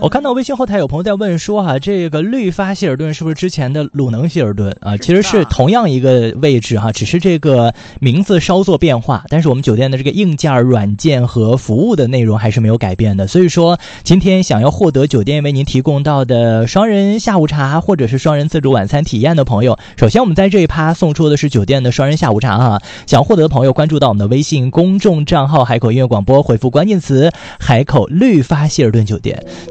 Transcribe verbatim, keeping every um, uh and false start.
我看到微信后台有朋友在问说哈、啊，这个绿发希尔顿是不是之前的鲁能希尔顿啊？其实是同样一个位置哈、啊，只是这个名字稍作变化，但是我们酒店的这个硬件、软件和服务的内容还是没有改变的。所以说，今天想要获得酒店为您提供到的双人下午茶或者是双人自助晚餐体验的朋友，首先我们在这一趴送出的是酒店的双人下午茶啊。想获得的朋友关注到我们的微信公众账号海口音乐广播，回复关键词海口绿发希尔顿酒店。